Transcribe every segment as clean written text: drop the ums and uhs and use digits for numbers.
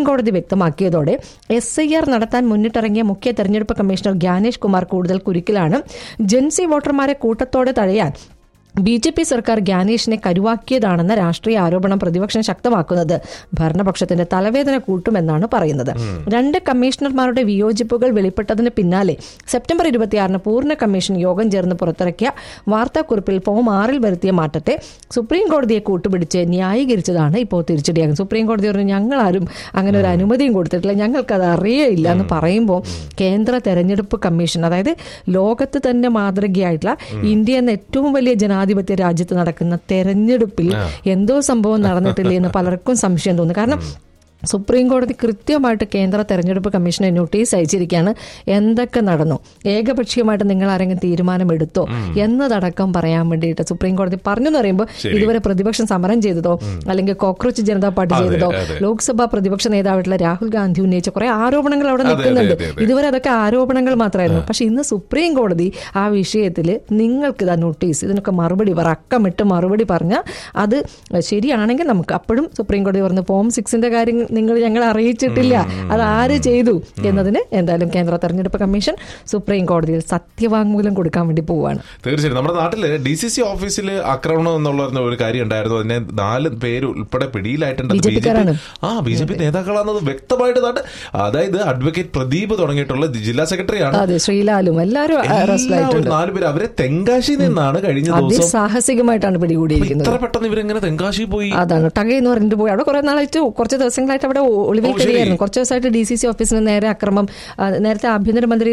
കോടതി വ്യക്തമാക്കിയതോടെ SIR നടത്താൻ മുന്നിട്ടിറങ്ങിയ മുഖ്യ തെരഞ്ഞെടുപ്പ് കമ്മീഷണർ ജ്ഞാനേഷ് കുമാർ കൂടുതൽ കുരുക്കിലാണ്. ജൻസി വോട്ടർമാരെ കൂട്ടത്തോടെ തടയാൻ BJP സർക്കാർ ജ്ഞാനേഷിനെ കരുവാക്കിയതാണെന്ന രാഷ്ട്രീയ ആരോപണം പ്രതിപക്ഷം ശക്തമാക്കുന്നത് ഭരണപക്ഷത്തിന്റെ തലവേദന കൂട്ടുമെന്നാണ് പറയുന്നത്. 2 കമ്മീഷണർമാരുടെ വിയോജിപ്പുകൾ വെളിപ്പെട്ടതിന് പിന്നാലെ സെപ്റ്റംബർ 26 പൂർണ്ണ കമ്മീഷൻ യോഗം ചേർന്ന് പുറത്തിറക്കിയ വാർത്താക്കുറിപ്പിൽ ഫോം 6 വരുത്തിയ മാറ്റത്തെ സുപ്രീം കോടതിയെ കൂട്ടുപിടിച്ച് ന്യായീകരിച്ചതാണ് ഇപ്പോൾ തിരിച്ചടിയാകുന്നത്. സുപ്രീം കോടതി പറഞ്ഞു ഞങ്ങളാരും അങ്ങനെ ഒരു അനുമതിയും കൊടുത്തിട്ടില്ല, ഞങ്ങൾക്കത് അറിയില്ല എന്ന് പറയുമ്പോൾ കേന്ദ്ര തെരഞ്ഞെടുപ്പ് കമ്മീഷൻ, അതായത് ലോകത്ത് തന്നെ മാതൃകയായിട്ടുള്ള ഇന്ത്യ എന്ന ഏറ്റവും വലിയ ജനാധിപത്യ രാജ്യത്ത് നടക്കുന്ന തെരഞ്ഞെടുപ്പിൽ എന്തോ സംഭവം നടന്നിട്ടില്ലേ എന്ന് പലർക്കും സംശയം തോന്നുന്നു. കാരണം സുപ്രീം കോടതി കൃത്യമായിട്ട് കേന്ദ്ര തെരഞ്ഞെടുപ്പ് കമ്മീഷനെ നോട്ടീസ് അയച്ചിരിക്കുകയാണ്. എന്തൊക്കെ നടന്നു, ഏകപക്ഷീയമായിട്ട് നിങ്ങൾ ആരെങ്കിലും തീരുമാനമെടുത്തോ എന്നതടക്കം പറയാൻ വേണ്ടിയിട്ട് സുപ്രീം കോടതി പറഞ്ഞു എന്ന് പറയുമ്പോൾ ഇതുവരെ പ്രതിപക്ഷം സമരം ചെയ്തതോ അല്ലെങ്കിൽ കോക്രോച്ച് ജനതാ പാർട്ടി ചെയ്തതോ ലോക്സഭാ പ്രതിപക്ഷ നേതാവായിട്ടുള്ള രാഹുൽ ഗാന്ധി ഉന്നയിച്ച കുറെ ആരോപണങ്ങൾ അവിടെ നിൽക്കുന്നുണ്ട്. ഇതുവരെ അതൊക്കെ ആരോപണങ്ങൾ മാത്രമായിരുന്നു. പക്ഷെ ഇന്ന് സുപ്രീം കോടതി ആ വിഷയത്തിൽ നിങ്ങൾക്ക് ഇതാ നോട്ടീസ്, ഇതിനൊക്കെ മറുപടി അക്കമിട്ട് മറുപടി പറഞ്ഞാൽ അത് ശരിയാണെങ്കിൽ നമുക്ക് അപ്പോഴും സുപ്രീം കോടതി പറഞ്ഞു ഫോം 6ന്റെ കാര്യം ഞങ്ങൾ അറിയിച്ചിട്ടില്ല, അത് ആര് ചെയ്തു എന്നതിന് എന്തായാലും കേന്ദ്ര തെരഞ്ഞെടുപ്പ് കമ്മീഷൻ സുപ്രീം കോടതിയിൽ സത്യവാങ്മൂലം കൊടുക്കാൻ വേണ്ടി പോവുകയാണ്. തീർച്ചയായും നമ്മുടെ നാട്ടില് DCC ഓഫീസിൽ ആക്രമണം എന്നുള്ള ഒരു കാര്യം ഉണ്ടായിരുന്നു. അതിനെ 4 പേര് ഉൾപ്പെടെ പിടിയിലായിട്ടുണ്ട്. BJP നേതാക്കളാണെന്നത് വ്യക്തമായിട്ട് അതായത് അഡ്വക്കേറ്റ് പ്രദീപ് തുടങ്ങിയിട്ടുള്ള ജില്ലാ സെക്രട്ടറിയാണ്, ശ്രീലാലും എല്ലാവരും 4 പേര്. അവരെ തെങ്കാശിയിൽ നിന്നാണ് കഴിഞ്ഞ ദിവസം സാഹസികമായിട്ടാണ് പിടികൂടിയിരിക്കുന്നത്. ഇത്ര പെട്ടെന്ന് ഇവരെങ്ങനെ തെങ്കാശി പോയി? അതാണ് ടകയെന്ന് പറഞ്ഞിട്ട് പോയി. അവിടെ കുറച്ച് ദിവസങ്ങളായിട്ട് അവിടെ ഒളിവിൽ കഴിയായിരുന്നു. കുറച്ച് ദിവസമായിട്ട് DCC ഓഫീസിന് നേരെ അക്രമം. നേരത്തെ ആഭ്യന്തരമന്ത്രി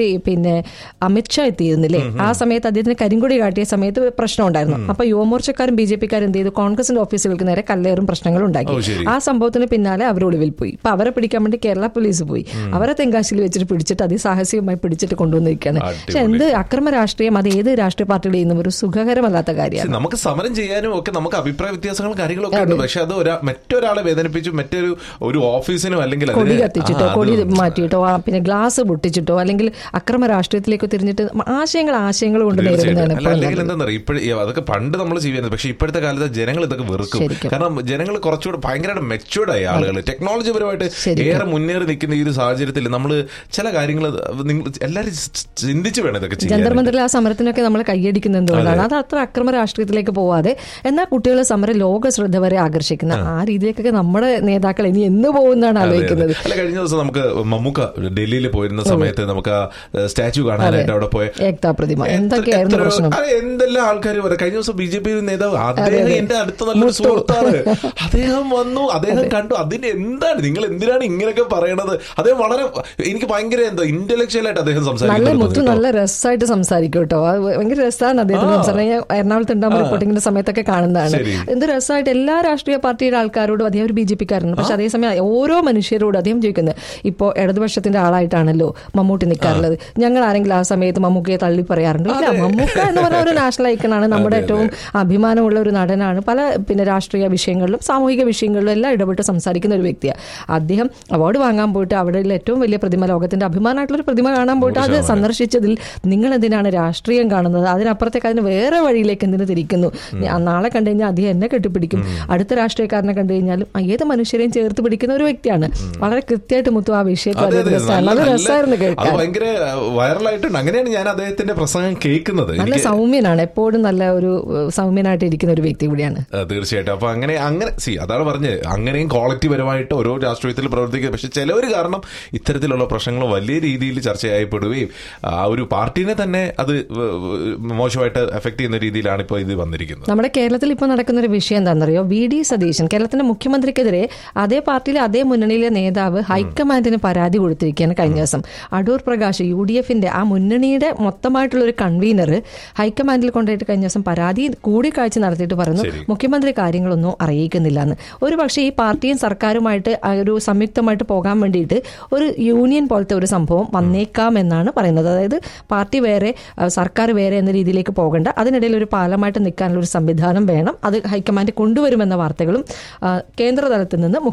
അമിത്ഷാ എത്തിയിരുന്നില്ലേ, ആ സമയത്ത് അദ്ദേഹത്തിന് കരിങ്കൊടി കാട്ടിയ സമയത്ത് പ്രശ്നം ഉണ്ടായിരുന്നു. അപ്പൊ യുവമോർച്ചക്കാരും BJP-ക്കാരും എന്ത് ചെയ്തു, കോൺഗ്രസിന്റെ ഓഫീസുകൾക്ക് നേരെ കല്ലേറും പ്രശ്നങ്ങൾ ഉണ്ടാക്കി. ആ സംഭവത്തിന് പിന്നാലെ അവർ ഒളിവിൽ പോയി. ഇപ്പൊ അവരെ പിടിക്കാൻ വേണ്ടി കേരള പോലീസ് പോയി. അവരെ തെങ്കാശിയിൽ വെച്ചിട്ട് പിടിച്ചിട്ട് അതിസാഹസികമായി പിടിച്ചിട്ട് കൊണ്ടുവന്നിരിക്കുകയാണ്. പക്ഷെ എന്ത് അക്രമ രാഷ്ട്രീയം, അത് ഏത് രാഷ്ട്രീയ പാർട്ടിയുടെ ചെയ്യുന്ന ഒരു സുഖകരമല്ലാത്ത കാര്യമാണ്. നമുക്ക് സമരം ചെയ്യാനും ഒക്കെ നമുക്ക് അഭിപ്രായ വ്യത്യാസങ്ങളും കാര്യങ്ങളൊക്കെ ഉണ്ട്. പക്ഷെ അത് മറ്റൊരാളെ വേദനിപ്പിച്ചു മറ്റൊരു ഓഫീസിനോ അല്ലെങ്കിൽ കൊടി കത്തിച്ചിട്ടോ കൊടി മാറ്റിയിട്ടോ പിന്നെ ഗ്ലാസ് പൊട്ടിച്ചിട്ടോ അല്ലെങ്കിൽ അക്രമ രാഷ്ട്രീയത്തിലേക്ക് തിരിഞ്ഞിട്ട് ആശയങ്ങൾ കൊണ്ട് നേരിടുന്നതാണ്. അല്ലെങ്കിൽ എന്താ പറയുക, അതൊക്കെ പണ്ട് നമ്മൾ ചെയ്യുന്നത്. പക്ഷെ ഇപ്പോഴത്തെ കാലത്ത് ജനങ്ങൾ ഇതൊക്കെ വെറുക്കും. കാരണം ജനങ്ങൾ കുറച്ചുകൂടെ ഭയങ്കരമായിട്ട് മെച്ചൂർഡ് ആയ ആളുകൾ, ടെക്നോളജി പരമായിട്ട് ഏറെ മുന്നേറി നിൽക്കുന്ന ഈ ഒരു സാഹചര്യത്തിൽ നമ്മൾ ചില കാര്യങ്ങൾ എല്ലാവരും ചിന്തിച്ച് വേണം ഇതൊക്കെ ചെയ്യാൻ. ജന്തർ മന്ദിറിൽ ആ സമരത്തിനൊക്കെ നമ്മൾ കൈയടിക്കുന്നത് എന്തുകൊണ്ടാണ്? അത് അത്ര അക്രമ രാഷ്ട്രീയത്തിലേക്ക് പോവാതെ എന്നാൽ കുട്ടികളുടെ സമരം ലോക ശ്രദ്ധ വരെ ആകർഷിക്കുന്ന ആ രീതിയിലേക്കൊക്കെ നമ്മുടെ നേതാക്കൾ ഇനി എന്ന് പോകുന്നതാണ് ആലോചിക്കുന്നത്. അല്ല, കഴിഞ്ഞ ദിവസം നമുക്ക് മമ്മൂക്ക ഡൽഹിയിൽ പോയിരുന്ന സമയത്ത് നമുക്ക് ആ സ്റ്റാച്യു കാണാനായിട്ട് അവിടെ പോയ ഏകതാ പ്രതിമ എന്തൊക്കെയായിരുന്നു പ്രശ്നം. എന്തെല്ലാം ആൾക്കാർ പറയാം. കഴിഞ്ഞ ദിവസം BJP നേതാവ്, അദ്ദേഹം എന്റെ അടുത്ത നല്ലൊരു സുഹൃത്താണ്, അദ്ദേഹം വന്നു, അദ്ദേഹം കണ്ടു. അതിന് എന്താണ്, നിങ്ങൾ എന്തിനാണ് ഇങ്ങനെയൊക്കെ പറയണത്? അദ്ദേഹം വളരെ എനിക്ക് ഭയങ്കര ഇന്റലക്ച്വൽ ആയിട്ട് അദ്ദേഹം സംസാരിക്കും. നല്ല രസമായിട്ട് സംസാരിക്കും കേട്ടോ. ഭയങ്കര രസമാണ് അദ്ദേഹത്തിന് സംസാരിക്കാൻ. എറണാകുളത്ത് ഉണ്ടാകുമ്പോൾ റിപ്പോർട്ടിങ്ങിന്റെ സമയത്തൊക്കെ കാണുന്നതാണ്. എന്ത് രസമായിട്ട് എല്ലാ രാഷ്ട്രീയ പാർട്ടിയുടെ ആൾക്കാരോടും അദ്ദേഹം ഒരു BJP-കാരനാണ്. പക്ഷെ അതേസമയം ഓരോ മനുഷ്യരോട് അദ്ദേഹം ചോദിക്കുന്നത്, ഇപ്പോൾ ഇടതുപക്ഷത്തിന്റെ ആളായിട്ടാണല്ലോ മമ്മൂട്ടി നിൽക്കാറുള്ളത്, ഞങ്ങൾ ആരെങ്കിലും ആ സമയത്ത് മമ്മൂക്കയെ തള്ളി പറയാറുണ്ട്? ഇല്ല, മമ്മൂക്ക എന്ന് പറഞ്ഞ ഒരു നാഷണൽ ഐക്കണാണ്, നമ്മുടെ ഏറ്റവും അഭിമാനമുള്ള ഒരു നടനാണ്. പല രാഷ്ട്രീയ വിഷയങ്ങളിലും സാമൂഹിക വിഷയങ്ങളിലും എല്ലാം ഇടപെട്ട് സംസാരിക്കുന്ന ഒരു വ്യക്തിയാണ് അദ്ദേഹം. അവാർഡ് വാങ്ങാൻ പോയിട്ട് അവിടെ ഏറ്റവും വലിയ പ്രതിമ, ലോകത്തിന്റെ അഭിമാനമായിട്ടുള്ള പ്രതിമ കാണാൻ പോയിട്ട് അത് സന്ദർശിച്ചതിൽ നിങ്ങൾ എന്തിനാണ് രാഷ്ട്രീയം കാണുന്നത്? അതിനപ്പുറത്തേക്ക് അതിന് വേറെ വഴിയിലേക്ക് എന്തിനു തിരിക്കുന്നു? നാളെ കണ്ടു കഴിഞ്ഞാൽ അദ്ദേഹം എന്നെ കെട്ടിപ്പിടിക്കും, അടുത്ത രാഷ്ട്രീയക്കാരനെ കണ്ടു കഴിഞ്ഞാലും ഏത് മനുഷ്യരെയും ചേർത്ത് പിടിക്കുന്ന ഒരു വ്യക്തിയാണ്. വളരെ കൃത്യമായിട്ട് മുത്തു ആ വിഷയത്തിൽ രസമായിരുന്നു കേൾക്കാൻ. ഭയങ്കര വൈറലായിട്ടുണ്ട്. അങ്ങനെയാണ് ഞാൻ അദ്ദേഹത്തിന്റെ പ്രസംഗം കേൾക്കുന്നത്. നല്ല സൗമ്യനാണ്, എപ്പോഴും നല്ല ഒരു സൗമ്യനായിട്ട് ഇരിക്കുന്ന ഒരു വ്യക്തി കൂടിയാണ്. തീർച്ചയായിട്ടും. അപ്പൊ അങ്ങനെ അതാണ് പറഞ്ഞത്, അങ്ങനെയും ക്വാളിറ്റി പരമായിട്ട് ഓരോ രാഷ്ട്രീയത്തിൽ പ്രവർത്തിക്കുക. പക്ഷെ ചിലവർ കാരണം ഇത്തരത്തിലുള്ള പ്രശ്നങ്ങൾ വലിയ രീതിയിൽ ചർച്ചയായപ്പെടുകയും ആ ഒരു പാർട്ടിനെ തന്നെ അത് മോശമായിട്ട് എഫക്ട് ചെയ്യുന്ന രീതിയിലാണ് ഇപ്പോൾ ഇത് വന്നിരിക്കുന്നത്. നമ്മുടെ കേരളത്തിൽ ഇപ്പോൾ നടക്കുന്ന ഒരു വിഷയം എന്താണെന്നറിയോ? VD സതീശൻ കേരളത്തിന്റെ മുഖ്യമന്ത്രിക്കെതിരെ അതേ പാർട്ടിയിലെ അതേ മുന്നണിയിലെ നേതാവ് ഹൈക്കമാൻഡിന് പരാതി കൊടുത്തിരിക്കുകയാണ്. കഴിഞ്ഞ ദിവസം അടൂർ പ്രകാശ് UDF-ന്റെ ആ മുന്നണിയുടെ മൊത്തമായിട്ടുള്ള ഒരു കൺവീനർ ഹൈക്കമാൻഡിൽ കൊണ്ടുപോയിട്ട് കഴിഞ്ഞ ദിവസം പരാതി കൂടിക്കാഴ്ച നടത്തിയിട്ട് പറഞ്ഞു മുഖ്യമന്ത്രി കാര്യങ്ങളൊന്നും അറിയിക്കുന്നില്ല എന്ന്. ഒരു പക്ഷേ ഈ പാർട്ടിയും സർക്കാരുമായിട്ട് ഒരു സംയുക്തമായിട്ട് പോകാൻ വേണ്ടിയിട്ട് ഒരു യൂണിയൻ പോലത്തെ ഒരു സംഭവം വന്നേക്കാം എന്നാണ് പറയുന്നത്. അതായത് പാർട്ടി വേറെ സർക്കാർ വേറെ എന്ന രീതിയിലേക്ക് പോകേണ്ട, അതിനിടയിൽ ഒരു പാലമായിട്ട് നിൽക്കാനുള്ള ഒരു സംവിധാനം വേണം, അത് ഹൈക്കമാൻഡ് കൊണ്ടുവരുമെന്ന വാർത്തകളും കേന്ദ്ര തലത്തിൽ നിന്ന് മുഖ്യമന്ത്രിയും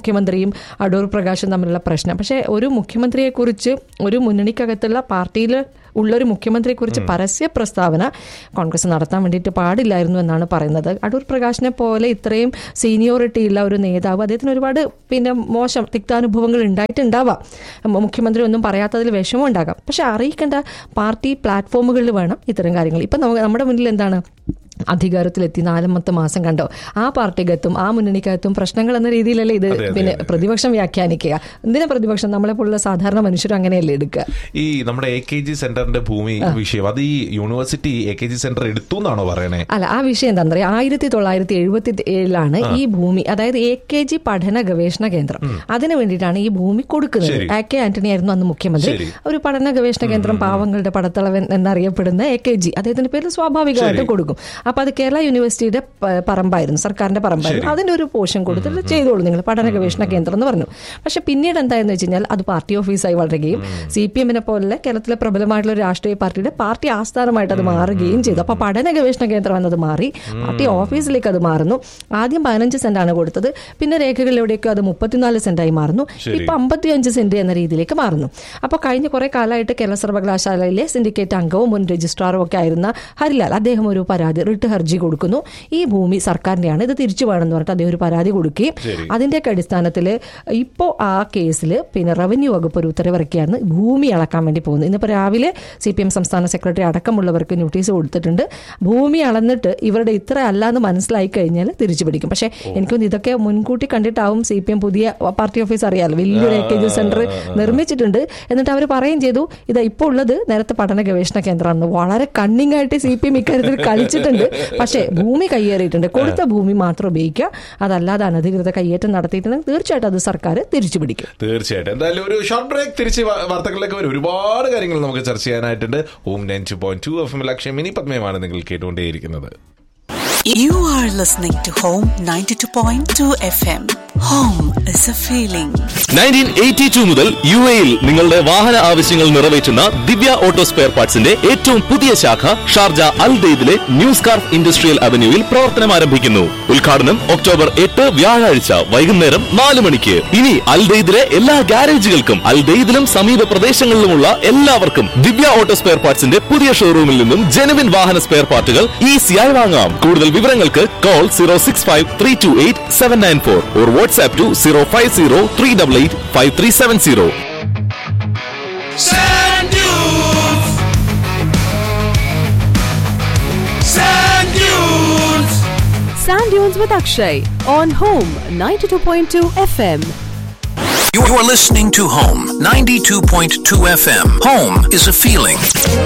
ഗാന്ധിയും അടൂർ പ്രകാശും തമ്മിലുള്ള പ്രശ്നം. പക്ഷേ ഒരു മുഖ്യമന്ത്രിയെക്കുറിച്ച്, ഒരു മുന്നണിക്കകത്തുള്ള പാർട്ടിയിൽ ഉള്ളൊരു മുഖ്യമന്ത്രിയെക്കുറിച്ച് പരസ്യ പ്രസ്താവന കോൺഗ്രസ് നടത്താൻ വേണ്ടിയിട്ട് പാടില്ലായിരുന്നു എന്നാണ് പറയുന്നത്. അടൂർ പ്രകാശിനെ പോലെ ഇത്രയും സീനിയോറിറ്റി ഉള്ള ഒരു നേതാവ്, അദ്ദേഹത്തിന് ഒരുപാട് മോശം തിക്താനുഭവങ്ങൾ ഉണ്ടായിട്ടുണ്ടാവാം, മുഖ്യമന്ത്രി ഒന്നും പറയാത്തതിൽ വിഷമം ഉണ്ടാകാം. പക്ഷെ അറിയിക്കേണ്ട പാർട്ടി പ്ലാറ്റ്ഫോമുകളിൽ വേണം ഇത്തരം കാര്യങ്ങൾ. ഇപ്പം നമ്മുടെ മുന്നിൽ എന്താണ്, അധികാരത്തിലെത്തി 4 മാസം കണ്ടോ, ആ പാർട്ടിക്കകത്തും ആ മുന്നണിക്കകത്തും പ്രശ്നങ്ങൾ എന്ന രീതിയിലല്ലേ ഇത് പ്രതിപക്ഷം വ്യാഖ്യാനിക്കുക. എന്തിനാ പ്രതിപക്ഷം, നമ്മളെ പോലുള്ള സാധാരണ മനുഷ്യരും അങ്ങനെയല്ലേ എടുക്കുക. ഈ നമ്മുടെ AKG സെന്ററിന്റെ ഭൂമി വിഷയം, അത് ഈ യൂണിവേഴ്സിറ്റി AKG സെന്റർ എടുത്തു എന്നാണോ പറയണേ? അല്ല, ആ വിഷയം എന്താ പറയുക, 1977 ഈ ഭൂമി, അതായത് AKG പഠന ഗവേഷണ കേന്ദ്രം, അതിനു വേണ്ടിയിട്ടാണ് ഈ ഭൂമി കൊടുക്കുന്നത്. AK ആന്റണി ആയിരുന്നു അന്ന് മുഖ്യമന്ത്രി. ഒരു പഠന ഗവേഷണ കേന്ദ്രം, പാവങ്ങളുടെ പടത്തളവൻ എന്നറിയപ്പെടുന്ന AKG, അദ്ദേഹത്തിന്റെ പേരിൽ സ്വാഭാവികമായിട്ടും കൊടുക്കും. അപ്പൊ അത് കേരള യൂണിവേഴ്സിറ്റിയുടെ പറമ്പായിരുന്നു, സർക്കാരിന്റെ പറമ്പായിരുന്നു. അതിന്റെ ഒരു പോർഷൻ കൊടുത്തിട്ട് ചെയ്തോളൂ നിങ്ങൾ പഠന ഗവേഷണ കേന്ദ്രം എന്ന് പറഞ്ഞു. പക്ഷെ പിന്നീട് എന്തായെന്ന് വെച്ച് കഴിഞ്ഞാൽ അത് പാർട്ടി ഓഫീസായി വളരുകയും CPM-നെ പോലെ കേരളത്തിലെ പ്രബലമായിട്ടുള്ള ഒരു രാഷ്ട്രീയ പാർട്ടിയുടെ പാർട്ടി ആസ്ഥാനമായിട്ട് അത് മാറുകയും ചെയ്തു. അപ്പൊ പഠന ഗവേഷണ കേന്ദ്രം എന്നത് മാറി പാർട്ടി ഓഫീസിലേക്ക് അത് മാറുന്നു. ആദ്യം 15 സെന്റാണ് കൊടുത്തത്, പിന്നെ രേഖകളിലൂടെയൊക്കെ അത് 34 സെന്റായി മാറുന്നു. ഇപ്പൊ 55 സെന്റ് എന്ന രീതിയിലേക്ക് മാറുന്നു. അപ്പോൾ കഴിഞ്ഞ കുറെ കാലമായിട്ട് കേരള സർവകലാശാലയിലെ സിൻഡിക്കേറ്റ് അംഗവും മുൻ രജിസ്ട്രാറും ഒക്കെ ആയിരുന്ന ഹരിലാൽ, അദ്ദേഹം ഒരു പരാതി, റിട്ട് ഹർജി കൊടുക്കുന്നു. ഈ ഭൂമി സർക്കാരിന്റെയാണ്, ഇത് തിരിച്ചു വേണമെന്ന് പറഞ്ഞിട്ട് അദ്ദേഹം ഒരു പരാതി കൊടുക്കുകയും അതിന്റെയൊക്കെ അടിസ്ഥാനത്തിൽ ഇപ്പോൾ ആ കേസിൽ റവന്യൂ വകുപ്പ് ഒരു ഉത്തരവിറക്കിയാണ് ഭൂമി അളക്കാൻ വേണ്ടി പോകുന്നത്. ഇന്നിപ്പോൾ രാവിലെ CPM സംസ്ഥാന സെക്രട്ടറി അടക്കമുള്ളവർക്ക് നോട്ടീസ് കൊടുത്തിട്ടുണ്ട്. ഭൂമി അളന്നിട്ട് ഇവരുടെ ഇത്ര അല്ല എന്ന് മനസ്സിലായി കഴിഞ്ഞാൽ തിരിച്ചു പിടിക്കും. പക്ഷേ എനിക്കൊന്ന് ഇതൊക്കെ മുൻകൂട്ടി കണ്ടിട്ടാവും CPM പുതിയ പാർട്ടി ഓഫീസ്, അറിയാലോ, വലിയൊരു AKG സെന്റർ നിർമ്മിച്ചിട്ടുണ്ട്. എന്നിട്ട് അവർ പറയുകയും ചെയ്തു, ഇത് ഇപ്പോൾ ഉള്ളത് നേരത്തെ പഠന ഗവേഷണ കേന്ദ്രമാണെന്ന്. വളരെ കണ്ണിങ് ആയിട്ട് CPM ഇക്കാര്യത്തിൽ കളിച്ചിട്ടുണ്ട്. പക്ഷേ ഭൂമി കയ്യേറിയിട്ടുണ്ട്, കൊടുത്ത ഭൂമി മാത്രം ഉപയോഗിക്കുക, അതല്ലാതെ അനധികൃത കയ്യേറ്റം നടത്തിയിട്ടുണ്ടെങ്കിൽ തീർച്ചയായിട്ടും അത് സർക്കാർ തിരിച്ചു പിടിക്കും. തീർച്ചയായിട്ടും. എന്തായാലും ഒരു ഷോർട്ട് ബ്രേക്ക്, തിരിച്ച് വാർത്തകളിലേക്ക് വരും. ഒരുപാട് കാര്യങ്ങൾ നമുക്ക് ചർച്ച ചെയ്യാനായിട്ടുണ്ട്. ഹോം 92.2 FM ലക്ഷ്മിനി പത്മയാണ് നിങ്ങൾ കേട്ടുകൊണ്ടേയിരിക്കുന്നത്. You are listening to Home 92.2 FM. Home is a feeling. 1982 മുതൽ UAE-ൽ നിങ്ങളുടെ വാഹന ആവശ്യങ്ങൾ നിറവേറ്റുന്ന ദിവ്യ ഓട്ടോ സ്പെയർ പാർട്സിന്റെ ഏറ്റവും പുതിയ ശാഖ Sharjah Al ദെയ്ദിലെ new scarf industrial അവന്യൂവിൽ പ്രവർത്തനം ആരംഭിക്കുന്നു. ഉദ്ഘാടനം ഒക്ടോബർ 8 വ്യാഴാഴ്ച വൈകുന്നേരം 4 മണിക്ക്. ഇനി അൽ ദെയ്ദിലെ എല്ലാ ഗാരേജുകൾക്കും അൽ ദെയ്ദിലും സമീപ പ്രദേശങ്ങളിലുമുള്ള എല്ലാവർക്കും ദിവ്യ ഓട്ടോ സ്പെയർ പാർട്സിന്റെ പുതിയ ഷോറൂമിൽ നിന്നും ജെനുവിൻ വാഹന സ്പെയർ പാർട്ടുകൾ ഈസിയായി വാങ്ങാം. കൂടുതൽ വിവരങ്ങൾക്ക് call 065-328-794 or WhatsApp to 050-388-5370. Sand Dunes. Sand Dunes. Sand Dunes with Akshay on Home 92.2 FM. You are listening to Home 92.2 FM. Home is a feeling.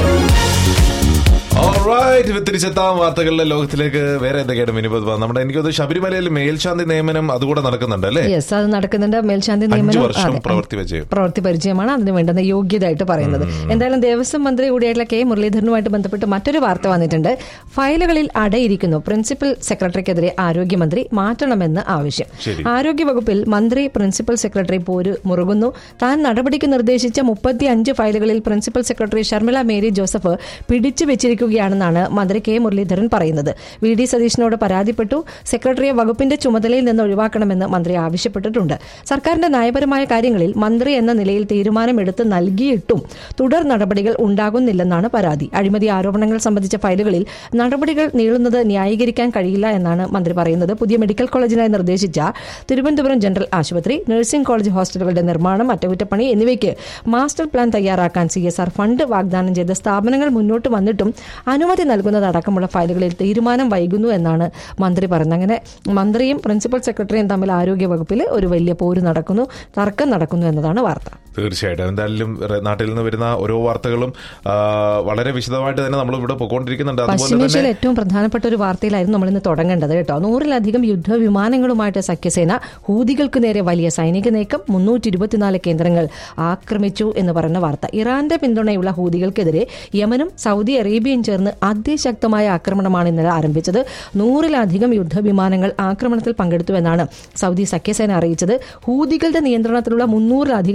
തിരിച്ചെത്താം വാർത്തകളുടെ ലോകത്തിലേക്ക്. വേറെ എന്തൊക്കെയാണ് മിനിപത് നമ്മുടെ, എനിക്കത് ശബരിമലയിൽ മേൽശാന്തി നിയമനം അതുകൂടെ നടക്കുന്നുണ്ട് അല്ലേ? യെസ്, അത് നടക്കുന്നുണ്ട്. മേൽശാന്തി നിയമനം പ്രവൃത്തി പരിചയമാണ് അതിന് വേണ്ടുന്ന യോഗ്യതയായിട്ട് പറയുന്നത്. എന്തായാലും ദേവസ്വം മന്ത്രി കൂടിയായിട്ടുള്ള K. മുരളീധരനുമായിട്ട് ബന്ധപ്പെട്ട് മറ്റൊരു വാർത്ത വന്നിട്ടുണ്ട്. ഫയലുകളിൽ അടയിരിക്കുന്നു, പ്രിൻസിപ്പൽ സെക്രട്ടറിക്കെതിരെ ആരോഗ്യമന്ത്രി മാറ്റണമെന്ന് ആവശ്യം. ആരോഗ്യവകുപ്പിൽ മന്ത്രി പ്രിൻസിപ്പൽ സെക്രട്ടറി പോര് മുറുകുന്നു. താൻ നടപടിക്ക് നിർദ്ദേശിച്ച 35 ഫയലുകളിൽ principal secretary Sharmila Mary Joseph പിടിച്ചു വെച്ചിരിക്കുകയാണെന്നാണ് മന്ത്രി K. മുരളീധരൻ പറയുന്നത്. VD സതീശനോട് പരാതിപ്പെട്ടു. സെക്രട്ടറിയെ വകുപ്പിന്റെ ചുമതലയിൽ നിന്ന് ഒഴിവാക്കണമെന്ന് മന്ത്രി ആവശ്യപ്പെട്ടിട്ടുണ്ട്. സർക്കാരിന്റെ നയപരമായ കാര്യങ്ങളിൽ മന്ത്രി എന്ന നിലയിൽ തീരുമാനമെടുത്ത് നൽകിയിട്ടും തുടർ നടപടികൾ ഉണ്ടാകുന്നില്ലെന്നാണ് പരാതി. അഴിമതി ആരോപണങ്ങൾ സംബന്ധിച്ച ഫയലുകളിൽ നടപടികൾ നീളുന്നത് ന്യായീകരിക്കാൻ കഴിയില്ല എന്നാണ് മന്ത്രി പറയുന്നത്. പുതിയ മെഡിക്കൽ കോളേജിനായി നിർദ്ദേശിച്ച തിരുവനന്തപുരം ജനറൽ ആശുപത്രി, നഴ്സിംഗ് കോളേജ് ഹോസ്റ്റലുകളുടെ നിർമ്മാണം, അറ്റകുറ്റപ്പണി എന്നിവയ്ക്ക് മാസ്റ്റർ പ്ലാൻ തയ്യാറാക്കാൻ CSR ഫണ്ട് വാഗ്ദാനം ചെയ്ത സ്ഥാപനങ്ങൾ മുന്നോട്ട് വന്നിട്ടും അനുമതി നൽകുന്നതടക്കമുള്ള ഫയലുകളിൽ തീരുമാനം വൈകുന്നു എന്നാണ് മന്ത്രി പറയുന്നത്. അങ്ങനെ മന്ത്രിയും പ്രിൻസിപ്പൽ സെക്രട്ടറിയും തമ്മിൽ ആരോഗ്യ വകുപ്പിൽ ഒരു വലിയ പോര് നടക്കുന്നു, തർക്കം നടക്കുന്നു എന്നതാണ് വാർത്ത. തീർച്ചയായിട്ടും. എന്തായാലും നാട്ടിൽ നിന്ന് വരുന്ന ഓരോ വാർത്തകളും വളരെ വിശദമായിട്ട് തന്നെ നമ്മൾ ഇവിടെ പോയിക്കൊണ്ടിരിക്കുന്നുണ്ട്. പശ്ചിമേഷ്യയിൽ ഏറ്റവും പ്രധാനപ്പെട്ട ഒരു വാർത്തയിലായിരുന്നു നമ്മൾ ഇന്ന് തുടങ്ങേണ്ടത് കേട്ടോ. 100-ലധികം യുദ്ധവിമാനങ്ങളുമായിട്ട് സഖ്യസേന ഹൂതികൾക്ക് നേരെ വലിയ സൈനിക നീക്കം, 324 കേന്ദ്രങ്ങൾ ആക്രമിച്ചു എന്ന് പറയുന്ന വാർത്ത. ഇറാന്റെ പിന്തുണയുള്ള ഹൂതികൾക്കെതിരെ യമനും സൗദി അറേബ്യയും ചേർന്ന് അതിശക്തമായ ആക്രമണമാണ് ഇന്നലെ ആരംഭിച്ചത്. 100-ലധികം യുദ്ധവിമാനങ്ങൾ ആക്രമണത്തിൽ പങ്കെടുത്തുവെന്നാണ് സൗദി സഖ്യസേന അറിയിച്ചത്. ഹൂതികളുടെ നിയന്ത്രണത്തിലുള്ള 300-ലധികം കേന്ദ്രങ്ങൾ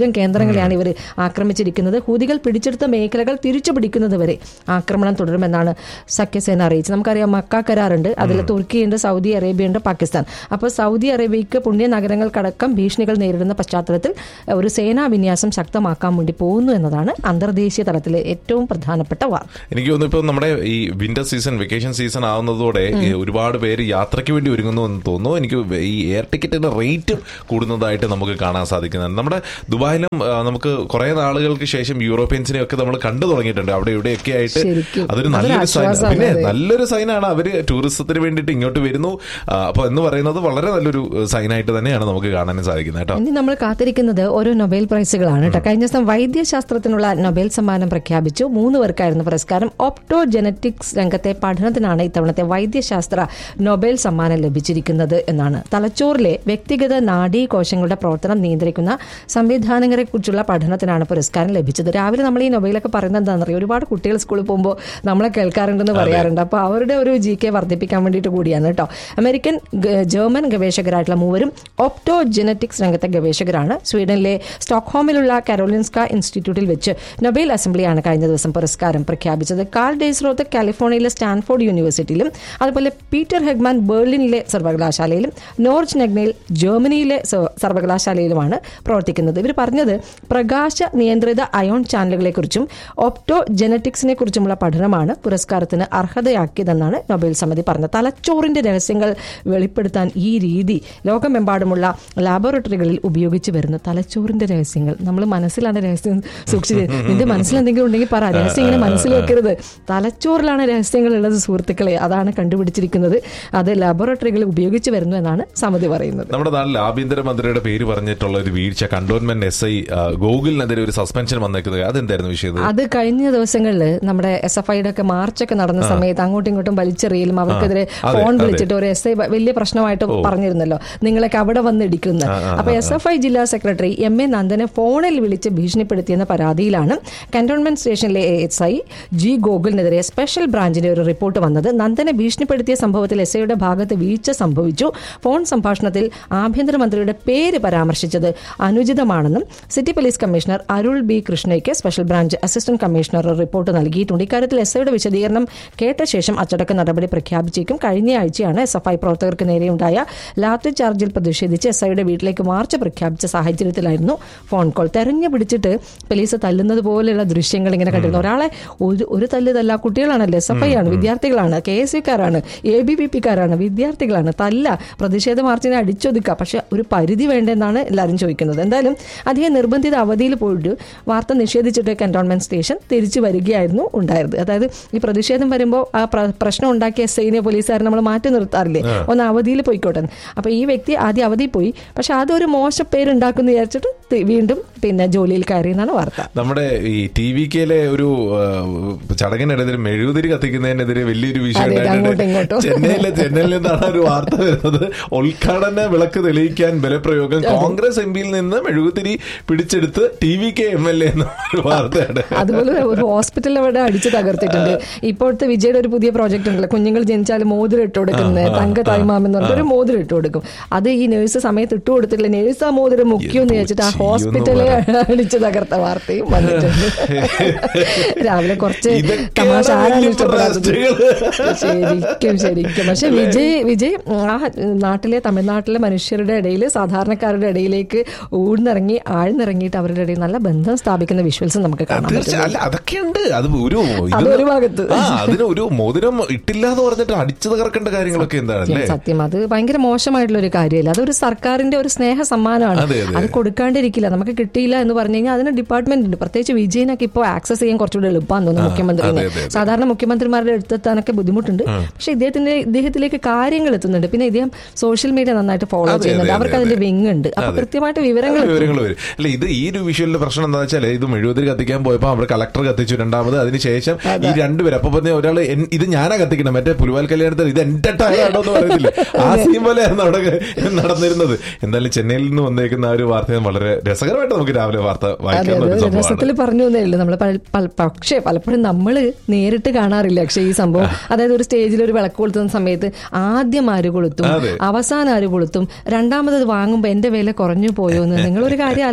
സംസ്ഥാനങ്ങളെയാണ് ഇവർ ആക്രമിച്ചിരിക്കുന്നത്. ഹൂതികൾ പിടിച്ചെടുത്ത മേഖലകൾ തിരിച്ചു പിടിക്കുന്നതുവരെ ആക്രമണം തുടരുമെന്നാണ് സഖ്യസേന അറിയിച്ചത്. നമുക്കറിയാം മക്ക കരാറുണ്ട്, അതിൽ തുർക്കിയുണ്ട്, സൗദി അറേബ്യയുണ്ട്, പാകിസ്ഥാൻ. അപ്പോൾ സൗദി അറേബ്യയ്ക്ക് പുണ്യ നഗരങ്ങൾക്കടക്കം ഭീഷണികൾ നേരിടുന്ന പശ്ചാത്തലത്തിൽ ഒരു സേനാ വിന്യാസം ശക്തമാക്കാൻ വേണ്ടി പോകുന്നു എന്നതാണ് അന്തർദേശീയ തലത്തിലെ ഏറ്റവും പ്രധാനപ്പെട്ട വാർത്ത. എനിക്ക് തോന്നുന്നു ഇപ്പോൾ നമ്മുടെ ഈ വിന്റർ സീസൺ, വെക്കേഷൻ സീസൺ ആവുന്നതോടെ ഒരുപാട് പേര് യാത്രയ്ക്ക് വേണ്ടി ഒരുങ്ങുന്നു എന്ന് തോന്നുന്നു. എനിക്ക് ഈ എയർ ടിക്കറ്റിന്റെ റേറ്റും കൂടുന്നതായിട്ട് നമുക്ക് കാണാൻ സാധിക്കുന്നുണ്ട്. നമ്മുടെ ദുബായിലും നമുക്ക് കുറെ നാളുകൾക്ക് ശേഷം യൂറോപ്യൻസിനെ ഒക്കെ നമ്മൾ കണ്ടു തുടങ്ങിയിട്ടുണ്ട്. അവിടെ ഇവിടെയൊക്കെ ആയിട്ട് അതൊരു നല്ലൊരു സൈൻ, പിന്നെ നല്ലൊരു സൈനാണ്. അവര് ടൂറിസത്തിന് വേണ്ടിയിട്ട് ഇങ്ങോട്ട് വരുന്നു. അപ്പൊ എന്ന് പറയുന്നത് വളരെ നല്ലൊരു സൈനായിട്ട് തന്നെയാണ് നമുക്ക് കാണാൻ സാധിക്കുന്നത് കേട്ടോ. ഇനി നമ്മൾ കാത്തിരിക്കുന്നത് ഓരോ നൊബേൽ പ്രൈസുകളാണ് കേട്ടോ. കഴിഞ്ഞ ദിവസം വൈദ്യശാസ്ത്രത്തിനുള്ള നൊബേൽ സമ്മാനം പ്രഖ്യാപിച്ചു. 3 പേർക്കായിരുന്നു പുരസ്കാരം. ഓപ്റ്റോജെനറ്റിക്സ് രംഗത്തെ പഠനത്തിനാണ് ഇത്തവണത്തെ വൈദ്യശാസ്ത്ര നൊബേൽ സമ്മാനം ലഭിച്ചിരിക്കുന്നത് എന്നാണ്. തലച്ചോറിലെ വ്യക്തിഗത നാഡീകോശങ്ങളുടെ പ്രവർത്തനം നിയന്ത്രിക്കുന്ന സംവിധാനങ്ങളെ കുറിച്ചുള്ള പഠനത്തിനാണ് പുരസ്കാരം ലഭിച്ചത്. രാവിലെ നമ്മൾ ഈ നൊബേലൊക്കെ പറയുന്നത് എന്താണെന്നറിയാം, ഒരുപാട് കുട്ടികൾ സ്കൂളിൽ പോകുമ്പോൾ നമ്മളെ കേൾക്കാറുണ്ടെന്ന് പറയാറുണ്ട്. അപ്പോൾ അവരുടെ ഒരു GK വർദ്ധിപ്പിക്കാൻ വേണ്ടിയിട്ട് കൂടിയാണ് കേട്ടോ. അമേരിക്കൻ, ജർമ്മൻ ഗവേഷകരായിട്ടുള്ള 3 ഓപ്റ്റോജെനറ്റിക്സ് രംഗത്തെ ഗവേഷകരാണ്. സ്വീഡനിലെ സ്റ്റോക്ക്ഹോമിലുള്ള കരോലിൻസ്ക ഇൻസ്റ്റിറ്റ്യൂട്ടിൽ വെച്ച് നൊബേൽ അസംബ്ലിയാണ് കഴിഞ്ഞ ദിവസം പുരസ്കാരം പ്രഖ്യാപിച്ചത്. കാൾ ഡെയ്സ്റോത്ത് കാലിഫോർണിയയിലെ സ്റ്റാൻഫോർഡ് യൂണിവേഴ്സിറ്റിയിലും അതുപോലെ പീറ്റർ ഹെഗ്മാൻ ബെർലിനിലെ സർവകലാശാലയിലും നോർജ് നെഗ്നയിൽ ജർമ്മനിയിലെ സർവകലാശാലയിലുമാണ് പ്രവർത്തിക്കുന്നത്. ഇവർ പറഞ്ഞത് പ്രകാശ നിയന്ത്രിത അയോൺ ചാനലുകളെ കുറിച്ചും ഓപ്റ്റോജെനറ്റിക്സിനെ കുറിച്ചുമുള്ള പഠനമാണ് പുരസ്കാരത്തിന് അർഹതയാക്കിയതെന്നാണ് നൊബേൽ സമിതി പറഞ്ഞത്. തലച്ചോറിന്റെ രഹസ്യങ്ങൾ വെളിപ്പെടുത്താൻ ഈ രീതി ലോകമെമ്പാടുമുള്ള ലാബോറട്ടറികളിൽ ഉപയോഗിച്ചു വരുന്ന തലച്ചോറിന്റെ രഹസ്യങ്ങൾ. നമ്മൾ മനസ്സിലാണ് രഹസ്യം സൂക്ഷിച്ചത്. നിന്റെ മനസ്സിൽ എന്തെങ്കിലും ഉണ്ടെങ്കിൽ പറ, രഹസ്യം ഇങ്ങനെ മനസ്സിൽ വെക്കരുത്. തലച്ചോറിലാണ് രഹസ്യങ്ങൾ ഉള്ളത് സുഹൃത്തുക്കളെ, അതാണ് കണ്ടുപിടിച്ചിരിക്കുന്നത്. അത് ലാബോറട്ടറികളിൽ ഉപയോഗിച്ചു വരുന്നു എന്നാണ് സമിതി പറയുന്നത്. നമ്മുടെ നാട്ടിൽ ആഭ്യന്തരമന്ത്രിയുടെ പേര് പറഞ്ഞിട്ടുള്ള ഒരു വീഴ്ച, കണ്ടോൺമെന്റ് SI ഗോകുലിനെതിരെ ഒരു സസ്പെൻഷൻ വന്നേക്കുന്നത്, അതെന്തായിരുന്നു വിഷയം? അത് കഴിഞ്ഞ ദിവസങ്ങളിൽ നമ്മുടെ SFIയുടെ ഒക്കെ മാർച്ചൊക്കെ നടന്ന സമയത്ത് അങ്ങോട്ടും ഇങ്ങോട്ടും വലിച്ചെറിയലും അവർക്കെതിരെ ഫോൺ വിളിച്ചിട്ട് ഒരു SI വലിയ പ്രശ്നമായിട്ട് പറഞ്ഞിരുന്നല്ലോ, നിങ്ങളൊക്കെ അവിടെ വന്ന് ഇടിക്കുന്നത്. അപ്പൊ SFI ജില്ലാ സെക്രട്ടറി MA നന്ദനെ ഫോണിൽ വിളിച്ച് ഭീഷണിപ്പെടുത്തിയെന്ന പരാതിയിലാണ് കന്റോൺമെന്റ് സ്റ്റേഷനിലെ SI G ഗോകുലിനെതിരെ സ്പെഷ്യൽ ബ്രാഞ്ചിന്റെ ഒരു റിപ്പോർട്ട് വന്നത്. നന്ദനെ ഭീഷണിപ്പെടുത്തിയ സംഭവത്തിൽ SIയുടെ ഭാഗത്ത് വീഴ്ച സംഭവിച്ചു. ഫോൺ സംഭാഷണത്തിൽ ആഭ്യന്തരമന്ത്രിയുടെ പേര് പരാമർശിച്ചത് അനുചിതമാണെന്നും സിറ്റി പോലീസ് കമ്മീഷണർ അരുൾ B കൃഷ്ണയ്ക്ക് special branch assistant commissioner report നൽകിയിട്ടുണ്ട്. ഇക്കാര്യത്തിൽ SIയുടെ വിശദീകരണം കേട്ട ശേഷം അച്ചടക്ക നടപടി പ്രഖ്യാപിച്ചേക്കും. കഴിഞ്ഞ ആഴ്ചയാണ് SFI പ്രവർത്തകർക്ക് നേരെയുണ്ടായ ലാത്തി ചാർജിൽ പ്രതിഷേധിച്ച് SIയുടെ വീട്ടിലേക്ക് മാർച്ച് പ്രഖ്യാപിച്ച സാഹചര്യത്തിലായിരുന്നു ഫോൺ കോൾ. തെരഞ്ഞു പിടിച്ചിട്ട് പോലീസ് തല്ലുന്നത് പോലെയുള്ള ദൃശ്യങ്ങൾ ഇങ്ങനെ കണ്ടിരുന്നു. ഒരാളെ ഒരു തല്ലുതല്ല, കുട്ടികളാണല്ലോ, SFI ആണ്, വിദ്യാർത്ഥികളാണ്, KSUക്കാരാണ്, ABVP-കാരാണ്, വിദ്യാർത്ഥികളാണ്. തല്ല, പ്രതിഷേധ മാർച്ചിനെ അടിച്ചൊതുക്കുക, പക്ഷെ ഒരു പരിധി വേണ്ടെന്നാണ് എല്ലാവരും ചോദിക്കുന്നത്. എന്തായാലും അദ്ദേഹം നിർബന്ധിത അവധിയിൽ പോയിട്ട് വാർത്ത നിഷേധിച്ചിട്ട് കന്റോൺമെന്റ് സ്റ്റേഷൻ തിരിച്ചു വരികയായിരുന്നു ഉണ്ടായത്. അതായത് ഈ പ്രതിഷേധം വരുമ്പോൾ ആ പ്രശ്നം ഉണ്ടാക്കിയ SIനെ പോലീസുകാരെ നമ്മൾ മാറ്റി നിർത്താറില്ലേ, ഒന്ന് അവധിയിൽ പോയിക്കോട്ടെ. അപ്പൊ ഈ വ്യക്തി ആദ്യം അവധിയിൽ പോയി, പക്ഷെ അതൊരു മോശപ്പേരുണ്ടാക്കുന്നു വിചാരിച്ചിട്ട് വീണ്ടും പിന്നെ ജോലിയിൽ കയറി എന്നാണ് വാർത്ത. നമ്മുടെ ഈ TVKയിലെ ഒരു ചടങ്ങിനെതിരെ മെഴുകുതിരി കത്തിക്കുന്നതിനെതിരെ വലിയൊരു വിഷയം ചെന്നൈയിൽ നിന്നാണ് ഒരു വാർത്ത വരുന്നത്. ഉദ്ഘാടന വിളക്ക് തെളിയിക്കാൻ ബലപ്രയോഗം, കോൺഗ്രസ് MPയിൽ നിന്ന് മെഴുകുതിരി പിടിച്ചെടുത്ത് TVK MLA എന്ന ഒരു വാർത്തയാണ്. അതുപോലെ ഒരു ഹോസ്പിറ്റൽ അവിടെ അടിച്ചു തകർത്തിട്ടുണ്ട്. ഇപ്പോഴത്തെ വിജയുടെ ഒരു പുതിയ പ്രോജക്റ്റ് ഉണ്ടല്ലോ, കുഞ്ഞുങ്ങൾ ജനിച്ചാൽ മോതിരം ഇട്ട് കൊടുക്കുന്നത്, തങ്ക തായ്മാമെന്ന് പറഞ്ഞിട്ട് ഒരു മോതിരം ഇട്ട് കൊടുക്കും. അത് ഈ നേഴ്സ് സമയത്ത് ഇട്ട് കൊടുത്തിട്ടില്ല, നേഴ്സ് ആ മോതിരം മുക്കിയെന്ന് വെച്ചിട്ട് ആ ഹോസ്പിറ്റലെ അടിച്ചു തകർത്ത വാർത്തയും വന്നിട്ടുണ്ട്. രാവിലെ കുറച്ച് തമാശ ആരാണ് ഇഷ്ടപ്പെടാത്തത് ശരിക്കും. പക്ഷെ വിജയ് ആ നാട്ടിലെ തമിഴ്നാട്ടിലെ മനുഷ്യരുടെ ഇടയിൽ, സാധാരണക്കാരുടെ ഇടയിലേക്ക് ഊഴ്ന്നിറങ്ങി ആഴ്ന്നിറങ്ങിയിട്ട് അവരുടെ ഇടയിൽ നല്ല ബന്ധം സ്ഥാപിക്കുന്ന വിഷ്വൽസ് നമുക്ക് കാണാൻ പറ്റും. അതൊക്കെയുണ്ട്. അത് ഒരു ഭാഗത്ത് അതിന് ഒരു മോതിരം ഇട്ടില്ല എന്ന് പറഞ്ഞിട്ട് അടിച്ചു തകർക്കേണ്ട കാര്യങ്ങളൊക്കെ എന്താണല്ലേ? സത്യം, അത് ഭയങ്കര മോശമായിട്ടുള്ള ഒരു കാര്യമല്ല. അതൊരു സർക്കാരിന്റെ ഒരു സ്നേഹ സമ്മാനമാണ്. അത് കൊടുക്കാണ്ടിരിക്കില്ല. നമുക്ക് കിട്ടിയില്ല എന്ന് പറഞ്ഞു കഴിഞ്ഞാൽ അതിന് ഡിപ്പാർട്ട്മെന്റ് ഉണ്ട്. പ്രത്യേകിച്ച് വിജയനൊക്കെ ഇപ്പോൾ ആക്സസ് ചെയ്യാൻ കുറച്ചുകൂടി എളുപ്പമാണെന്ന് തോന്നുന്നു മുഖ്യമന്ത്രിനെ. സാധാരണ മുഖ്യമന്ത്രിമാരുടെ അടുത്തെത്താനൊക്കെ ബുദ്ധിമുട്ടുണ്ട്, പക്ഷെ ഇദ്ദേഹത്തിലേക്ക് കാര്യങ്ങൾ എത്തുന്നുണ്ട്. പിന്നെ ഇദ്ദേഹം സോഷ്യൽ മീഡിയ നന്നായിട്ട് ഫോളോ ചെയ്യുന്നുണ്ട്. അവർക്ക് അതിന്റെ വിങ് ഉണ്ട്. അപ്പൊ കൃത്യമായിട്ട് വിവരങ്ങൾ വരും. അല്ല, ഇത് ഈ ഒരു വിഷയത്തിന്റെ പ്രശ്നം എന്താ വെച്ചാൽ, ഇത് മെഴുകുതിരി കത്തിക്കാൻ പോയപ്പോൾ അവർ കളക്ടർ കത്തിച്ചു, രണ്ടാമത് അതിനുശേഷം ഈ രണ്ടുപേരും. അപ്പൊ പറഞ്ഞ ഒരാൾ ഇത് ഞാനാ കത്തിക്കണം, മറ്റേ പുലിവാൽ കല്യാണത്തിൽ ഇത് എന്റെ ടയറാണോ എന്ന് പറയുന്നില്ല, ആ സീൻ പോലെയാണ് അവിടെ നടന്നിരുന്നത്. എന്തായാലും ചെന്നൈയിൽ നിന്ന് വന്നേക്കുന്ന ആ ഒരു വാർത്ത വളരെ രസകരമായിട്ട് നമുക്ക് രാവിലെ വാർത്ത വായിക്കാൻ രസത്തിൽ പറഞ്ഞു തന്നേ ഉള്ളൂ നമ്മൾ. പക്ഷേ പലപ്പോഴും നമ്മൾ നേരിട്ട് കാണാറില്ല. പക്ഷേ ഈ സംഭവം, അതായത് ഒരു സ്റ്റേജിൽ ഒരു വിളക്ക് കൊളുത്തുന്ന സമയത്ത് ആദ്യം ആര് കൊളുത്തും, അവസാനം ആര് കൊളുത്തും, രണ്ടാമത് വാങ്ങുമ്പോൾ എന്റെ വില കുറഞ്ഞു പോയോ എന്ന് നിങ്ങളൊരു കാര്യം ആലോചിക്കണം.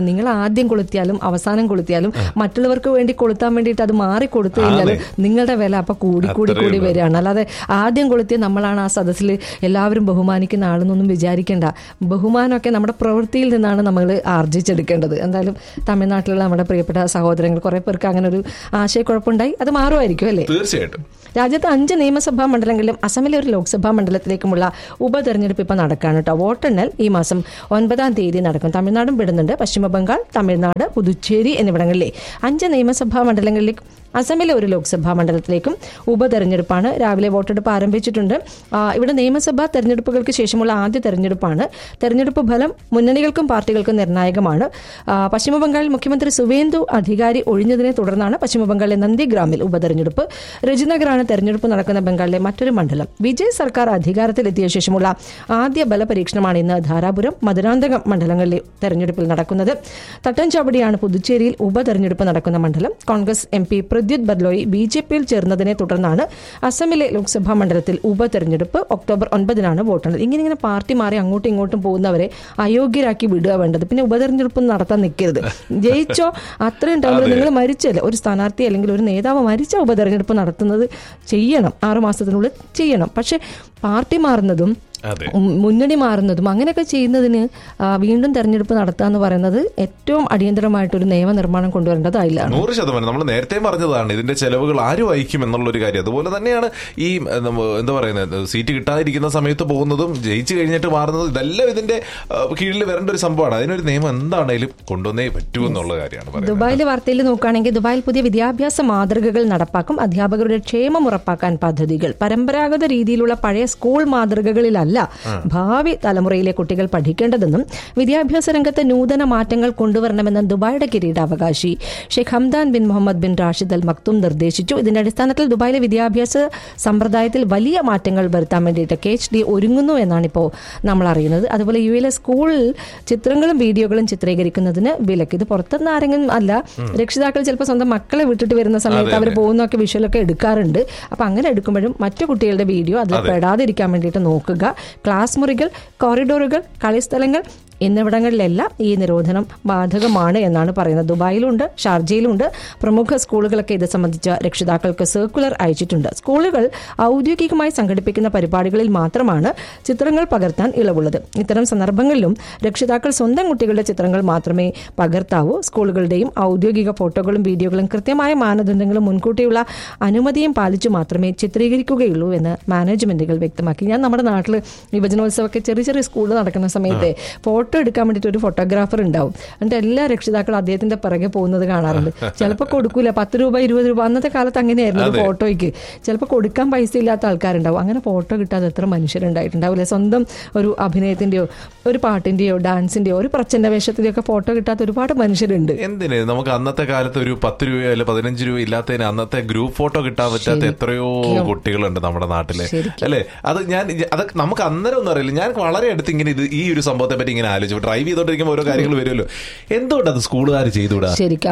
നിങ്ങൾ ആദ്യം കൊളുത്തിയാലും അവസാനം കൊളുത്തിയാലും മറ്റുള്ളവർക്ക് വേണ്ടി കൊളുത്താൻ വേണ്ടിയിട്ട് അത് മാറി കൊടുത്തു കഴിഞ്ഞാൽ നിങ്ങളുടെ വില അപ്പൊ കൂടി വരികയാണ്. അല്ലാതെ ആദ്യം കൊളുത്തിയ നമ്മളാണ് ആ സദസ്സിൽ എല്ലാവരും ബഹുമാനിക്കുന്ന ആളെന്നൊന്നും വിചാരിക്കേണ്ട. ബഹുമാനമൊക്കെ നമ്മുടെ പ്രവൃത്തിയിൽ നിന്നാണ് നമ്മൾ ആർജിച്ചെടുക്കേണ്ടത്. എന്തായാലും തമിഴ്നാട്ടിലുള്ള നമ്മുടെ പ്രിയപ്പെട്ട സഹോദരങ്ങൾ കുറെ പേർക്ക് അങ്ങനെ ഒരു ആശയക്കുഴപ്പമുണ്ടായി, അത് മാറുമായിരിക്കും അല്ലേ? തീർച്ചയായിട്ടും. രാജ്യത്ത് 5 നിയമസഭാ മണ്ഡലങ്ങളിലും അസമിലെ ഒരു ലോക്സഭാ മണ്ഡലത്തിലേക്കുമുള്ള ഉപതെരഞ്ഞെടുപ്പ് ഇപ്പം നടക്കുകയാണ് കേട്ടോ. വോട്ടെണ്ണൽ ഈ മാസം 9-ാം തീയതി നടക്കും. തമിഴ്നാടും പെടുന്നുണ്ട്. പശ്ചിമ ബംഗാൾ, തമിഴ്നാട്, പുതുച്ചേരി എന്നിവിടങ്ങളിലെ 5 നിയമസഭാ മണ്ഡലങ്ങളിലേക്ക് അസമിലെ ഒരു ലോക്സഭാ മണ്ഡലത്തിലേക്കും ഉപതെരഞ്ഞെടുപ്പാണ്. രാവിലെ വോട്ടെടുപ്പ് ആരംഭിച്ചിട്ടുണ്ട്. ഇവിടെ നിയമസഭാ തെരഞ്ഞെടുപ്പുകൾക്ക് ശേഷമുള്ള ആദ്യ തെരഞ്ഞെടുപ്പാണ്. തെരഞ്ഞെടുപ്പ് ഫലം മുന്നണികൾക്കും പാർട്ടികൾക്കും നിർണായകമാണ്. പശ്ചിമബംഗാളിൽ മുഖ്യമന്ത്രി സുവേന്ദു അധികാരി ഒഴിഞ്ഞതിനെ തുടർന്നാണ് പശ്ചിമബംഗാളിലെ നന്ദിഗ്രാമിൽ ഉപതെരഞ്ഞെടുപ്പ്. രജനഗറാണ് തെരഞ്ഞെടുപ്പ് നടക്കുന്ന ബംഗാളിലെ മറ്റൊരു മണ്ഡലം. വിജയ് സർക്കാർ അധികാരത്തിലെത്തിയ ശേഷമുള്ള ആദ്യ ബലപരീക്ഷണമാണ് ഇന്ന് ധാരാപുരം, മധുരാന്തകം മണ്ഡലങ്ങളിലെ തെരഞ്ഞെടുപ്പിൽ നടക്കുന്നത്. തട്ടൻചാവടിയാണ് പുതുച്ചേരിയിൽ ഉപതെരഞ്ഞെടുപ്പ് നടക്കുന്ന മണ്ഡലം. കോൺഗ്രസ് MP പ്രദ്യുത് ബദ്ലോയി BJPയിൽ ചേർന്നതിനെ തുടർന്നാണ് അസമിലെ ലോക്സഭാ മണ്ഡലത്തിൽ ഉപതെരഞ്ഞെടുപ്പ്. ഒക്ടോബർ 9-നാണ് വോട്ടെണ്ണൽ. ഇങ്ങനെ പാർട്ടി മാറി അങ്ങോട്ടും ഇങ്ങോട്ടും പോകുന്നവരെ അയോഗ്യരാക്കി വിടുക വേണ്ടത്. പിന്നെ ഉപതെരഞ്ഞെടുപ്പ് നടത്താൻ നിൽക്കരുത്. ജയിച്ചോ അത്രയും ഉണ്ടാവുമ്പോൾ നിങ്ങൾ മരിച്ചല്ലേ, ഒരു സ്ഥാനാർത്ഥി അല്ലെങ്കിൽ ഒരു നേതാവ് മരിച്ച ഉപതെരഞ്ഞെടുപ്പ് നടത്തുന്നത് ചെയ്യണം, 6 മാസത്തിനുള്ളിൽ ചെയ്യണം. പക്ഷെ പാർട്ടി മാറുന്നതും മുന്നണി മാറുന്നതും അങ്ങനെയൊക്കെ ചെയ്യുന്നതിന് വീണ്ടും തെരഞ്ഞെടുപ്പ് നടത്തുക എന്ന് പറയുന്നത് ഏറ്റവും അടിയന്തരമായിട്ടൊരു നിയമനിർമ്മാണം കൊണ്ടുവരേണ്ടതായില്ല. 100% നമ്മൾ നേരത്തെ പറഞ്ഞതാണ് ഇതിന്റെ ചെലവുകൾ ആര് വഹിക്കും എന്നുള്ളൊരു കാര്യം. അതുപോലെ തന്നെയാണ് ഈ എന്താ പറയുന്നത്, സീറ്റ് കിട്ടാതിരിക്കുന്ന സമയത്ത് പോകുന്നതും ജയിച്ചു കഴിഞ്ഞിട്ട് മാറുന്നതും ഇതെല്ലാം ഇതിന്റെ കീഴിൽ വരേണ്ട ഒരു സംഭവമാണ്. അതിനൊരു നിയമം എന്താണേലും കൊണ്ടുവന്നേ പറ്റൂ എന്നുള്ള കാര്യമാണ്. ദുബായിലെ വാർത്തയിൽ നോക്കുകയാണെങ്കിൽ ദുബായിൽ പുതിയ വിദ്യാഭ്യാസ മാതൃകകൾ നടപ്പാക്കും. അധ്യാപകരുടെ ക്ഷേമം ഉറപ്പാക്കാൻ പദ്ധതികൾ. പരമ്പരാഗത രീതിയിലുള്ള പഴയ സ്കൂൾ മാതൃകകളിലല്ല ഭാവി തലമുറയിലെ കുട്ടികൾ പഠിക്കേണ്ടതെന്നും വിദ്യാഭ്യാസ രംഗത്ത് നൂതന മാറ്റങ്ങൾ കൊണ്ടുവരണമെന്നും ദുബായിയുടെ കിരീടാവകാശി Sheikh Hamdan bin Muhammad bin Rashid അൽ മക്തും നിർദ്ദേശിച്ചു. ഇതിന്റെ അടിസ്ഥാനത്തിൽ ദുബായിലെ വിദ്യാഭ്യാസ സമ്പ്രദായത്തിൽ വലിയ മാറ്റങ്ങൾ വരുത്താൻ വേണ്ടിയിട്ട് KHD ഒരുങ്ങുന്നു എന്നാണ് ഇപ്പോൾ നമ്മൾ അറിയുന്നത്. അതുപോലെ UAE സ്കൂളിൽ ചിത്രങ്ങളും വീഡിയോകളും ചിത്രീകരിക്കുന്നതിന് വിലക്ക്. ഇത് പുറത്തുനിന്ന് ആരെങ്കിലും അല്ല, രക്ഷിതാക്കൾ ചിലപ്പോൾ സ്വന്തം മക്കളെ വിട്ടിട്ട് വരുന്ന സമയത്ത് അവർ പോകുന്നൊക്കെ വിഷ്വലൊക്കെ എടുക്കാറുണ്ട്. അപ്പൊ അങ്ങനെ എടുക്കുമ്പോഴും മറ്റു കുട്ടികളുടെ വീഡിയോ അതിൽ പെടാതിരിക്കാൻ വേണ്ടിയിട്ട് നോക്കുക. ക്ലാസ് മുറികൾ, കോറിഡോറുകൾ, കളിസ്ഥലങ്ങൾ എന്നിവിടങ്ങളിലെല്ലാം ഈ നിരോധനം ബാധകമാണ് എന്നാണ് പറയുന്നത്. ദുബായിലുണ്ട്, ഷാർജയിലുണ്ട്. പ്രമുഖ സ്കൂളുകളൊക്കെ ഇത് സംബന്ധിച്ച രക്ഷിതാക്കൾക്ക് സർക്കുലർ അയച്ചിട്ടുണ്ട്. സ്കൂളുകൾ ഔദ്യോഗികമായി സംഘടിപ്പിക്കുന്ന പരിപാടികളിൽ മാത്രമാണ് ചിത്രങ്ങൾ പകർത്താൻ ഇളവുള്ളത്. ഇത്തരം സന്ദർഭങ്ങളിലും രക്ഷിതാക്കൾ സ്വന്തം കുട്ടികളുടെ ചിത്രങ്ങൾ മാത്രമേ പകർത്താവൂ. സ്കൂളുകളുടെയും ഔദ്യോഗിക ഫോട്ടോകളും വീഡിയോകളും കൃത്യമായ മാനദണ്ഡങ്ങളും മുൻകൂട്ടിയുള്ള അനുമതിയും പാലിച്ചു മാത്രമേ ചിത്രീകരിക്കുകയുള്ളൂ എന്ന് മാനേജ്മെന്റുകൾ വ്യക്തമാക്കി. ഞാൻ നമ്മുടെ നാട്ടിൽ യുവജനോത്സവമൊക്കെ ചെറിയ സ്കൂളിൽ നടക്കുന്ന സമയത്ത് ഫോട്ടോ എടുക്കാൻ വേണ്ടിയിട്ട് ഒരു ഫോട്ടോഗ്രാഫർ ഉണ്ടാവും. എന്നിട്ട് എല്ലാ രക്ഷിതാക്കളും അദ്ദേഹത്തിന്റെ പിറകെ പോകുന്നത് കാണാറുണ്ട്. ചിലപ്പോൾ കൊടുക്കൂല, 10 രൂപ 20 രൂപ അന്നത്തെ കാലത്ത് അങ്ങനെയായിരുന്നു ഫോട്ടോയ്ക്ക്. ചിലപ്പോൾ കൊടുക്കാൻ പൈസ ഇല്ലാത്ത ആൾക്കാരുണ്ടാവും. അങ്ങനെ ഫോട്ടോ കിട്ടാതെ എത്ര മനുഷ്യരുണ്ടായിട്ടുണ്ടാവില്ലേ? സ്വന്തം ഒരു അഭിനയത്തിന്റെയോ ഒരു പാട്ടിന്റെയോ ഡാൻസിന്റെയോ ഒരു പ്രച്ഛന്ന വേഷത്തിന്റെയോ ഒക്കെ ഫോട്ടോ കിട്ടാത്ത ഒരുപാട് മനുഷ്യരുണ്ട്. എന്തിന് നമുക്ക് അന്നത്തെ കാലത്ത് ഒരു 10 രൂപയോ അല്ലെ 15 രൂപ ഇല്ലാത്തതിന് അന്നത്തെ ഗ്രൂപ്പ് ഫോട്ടോ കിട്ടാൻ പറ്റാത്ത എത്രയോ കുട്ടികളുണ്ട് നമ്മുടെ നാട്ടിലെ, അല്ലെ? അത് നമുക്ക് അന്നേരം ഒന്നും അറിയില്ല. ഞാൻ വളരെ അടുത്ത് ഇങ്ങനെ ഈ ഒരു സംഭവത്തെ പറ്റി ഇങ്ങനെ ആലോചിച്ചു. ഡ്രൈവ് ചെയ്തോണ്ടിരിക്കുമ്പോൾ ഓരോ കാര്യങ്ങൾ വരുമല്ലോ. എന്തുകൊണ്ട് അത് സ്കൂളുകാർ ചെയ്തുകൂടാ?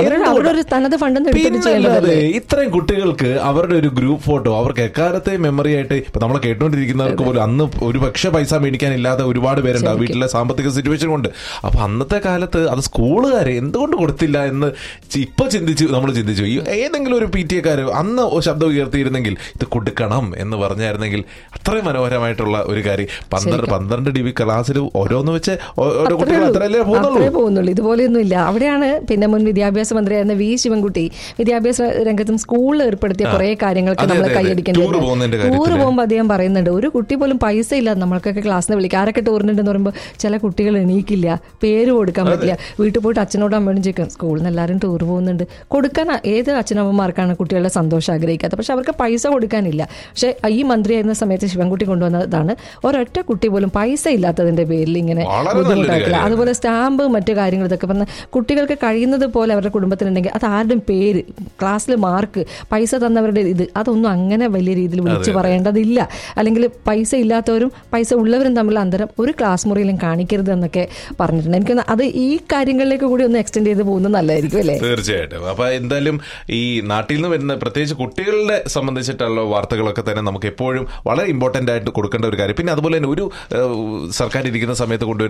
ഇത്രയും കുട്ടികൾക്ക് അവരുടെ ഒരു ഗ്രൂപ്പ് ഫോട്ടോ അവർക്ക് എക്കാലത്തെ മെമ്മറി ആയിട്ട് ഇപ്പൊ നമ്മളെ കേട്ടോണ്ടിരിക്കുന്നവർക്ക് പോലും അന്ന് ഒരു പക്ഷെ പൈസ മേടിക്കാനില്ലാതെ ഒരുപാട് പേരുണ്ടാവും വീട്ടിലെ സാമ്പത്തിക സിറ്റുവേഷൻ കൊണ്ട്. അപ്പൊ അന്നത്തെ കാലത്ത് അത് സ്കൂളുകാരെ എന്തുകൊണ്ട് കൊടുത്തില്ല എന്ന് ഇപ്പൊ നമ്മൾ ചിന്തിച്ചു. ഏതെങ്കിലും ഒരു PTA അന്ന് ശബ്ദം ഉയർത്തിയിരുന്നെങ്കിൽ ഇത് കൊടുക്കണം എന്ന് പറഞ്ഞായിരുന്നെങ്കിൽ അത്രയും മനോഹരമായിട്ടുള്ള ഒരു കാര്യം. 12 DB ക്ലാസ്സിൽ ഓരോന്ന് വെച്ച് ഓരോ കുട്ടികൾ അത്രയല്ലേ പോകുന്നുള്ളൂ. ഇതുപോലെയൊന്നും ഇല്ല. അവിടെയാണ് പിന്നെ മുൻ വിദ്യാഭ്യാസ മന്ത്രിയായിരുന്ന V ശിവൻകുട്ടി വിദ്യാഭ്യാസ രംഗത്തും സ്കൂളിൽ ഏർപ്പെടുത്തിയ കുറെ കാര്യങ്ങൾക്ക് നമ്മൾ കൈയടിക്കേണ്ടത്. ടൂർ പോകുമ്പോൾ അദ്ദേഹം പറയുന്നുണ്ട്, ഒരു കുട്ടി പോലും പൈസ ഇല്ല നമ്മൾക്കൊക്കെ ക്ലാസ്സിന് വിളിക്കുക. ആരൊക്കെ ടൂറിനുണ്ടെന്ന് പറയുമ്പോൾ ചില കുട്ടികൾ എണീക്കില്ല, പേര് കൊടുക്കാൻ പറ്റില്ല. വീട്ടിൽ പോയിട്ട് അച്ഛനോടും അമ്മയോടും ചോദിക്കും, സ്കൂളിൽ നിന്ന് എല്ലാവരും ടൂർ പോകുന്നുണ്ട്. കൊടുക്കാൻ ഏത് അച്ഛനമ്മമാർക്കാണ് കുട്ടികളുടെ സന്തോഷം ആഗ്രഹിക്കാത്തത്? പക്ഷെ അവർക്ക് പൈസ കൊടുക്കാനില്ല. പക്ഷെ ഈ മന്ത്രിയായിരുന്ന സമയത്ത് ശിവൻകുട്ടി കൊണ്ടുവന്നതാണ് ഒരൊറ്റ കുട്ടി പോലും പൈസ ഇല്ലാത്തതിന്റെ പേരിൽ ഇങ്ങനെ ബുദ്ധിമുട്ടായിട്ടില്ല. അതുപോലെ സ്റ്റാമ്പ് മറ്റു കാര്യങ്ങൾ ഇതൊക്കെ പറഞ്ഞാൽ കുട്ടികൾക്ക് കഴിയുന്നത് പോലെ അവരുടെ കുടുംബത്തിനുണ്ടെങ്കിൽ അത് ആരുടെയും പേര്, ക്ലാസ്സിൽ മാർക്ക്, പൈസ തന്നവരുടെ അതൊന്നും അങ്ങനെ വലിയ രീതിയിൽ വിളിച്ചു പറയേണ്ടതില്ല. അല്ലെങ്കിൽ പൈസ ഇല്ലാത്തവരും പൈസ ഉള്ളവരും തമ്മിൽ അന്തരം ഒരു ക്ലാസ് മുറിയിലും കാണിക്കരുത് എന്നൊക്കെ പറഞ്ഞിട്ടുണ്ട്. എനിക്ക് അത് ഈ കാര്യങ്ങളിലേക്ക് കൂടി ഒന്ന് എക്സ്റ്റെൻഡ് ചെയ്ത് പോകുന്നത് നല്ലതായിരിക്കും അല്ലേ? തീർച്ചയായിട്ടും. അപ്പൊ എന്തായാലും ഈ നാട്ടിൽ നിന്ന് വരുന്ന പ്രത്യേകിച്ച് കുട്ടികളുടെ സംബന്ധിച്ചിട്ടുള്ള വാർത്തകളൊക്കെ തന്നെ നമുക്ക് എപ്പോഴും വളരെ ഇമ്പോർട്ടന്റ് ആയിട്ട് കൊടുക്കേണ്ട ഒരു കാര്യം. പിന്നെ അതുപോലെ തന്നെ ഒരു സർക്കാർ ഇരിക്കുന്ന സമയത്ത് കൊണ്ടുവരുന്ന നിയമങ്ങൾ